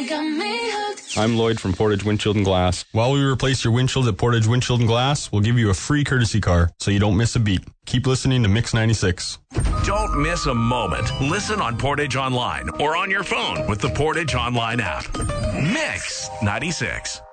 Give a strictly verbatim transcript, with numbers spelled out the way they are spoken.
got me hooked. I'm Lloyd from Portage Windshield and Glass. While we replace your windshield at Portage Windshield and Glass, we'll give you a free courtesy car so you don't miss a beat. Keep listening to Mix ninety-six. Don't miss a moment. Listen on Portage Online or on your phone with the Portage Online app. Mix ninety-six.